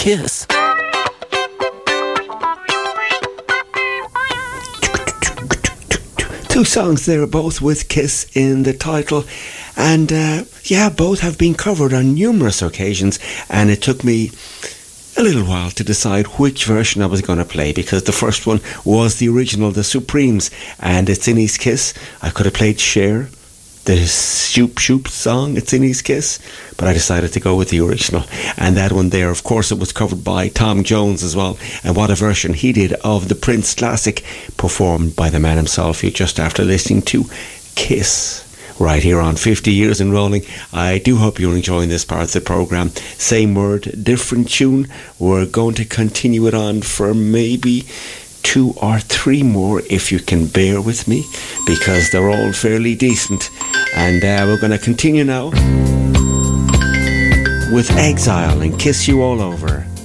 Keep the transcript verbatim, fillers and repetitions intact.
Kiss. Two songs there, both with Kiss in the title, and uh, yeah, both have been covered on numerous occasions, and it took me a little while to decide which version I was going to play, because the first one was the original, the Supremes, and It's in His Kiss. I could have played Cher, the Shoop Shoop song, It's in His Kiss, but I decided to go with the original. And that one there, of course, it was covered by Tom Jones as well, and what a version he did of the Prince classic, performed by the man himself, just after listening to Kiss right here on fifty years and Rolling. I do hope you're enjoying this part of the programme. Same word, different tune. We're going to continue it on for maybe two or three more, if you can bear with me, because they're all fairly decent. And uh, we're going to continue now with Exile and Kiss You All Over.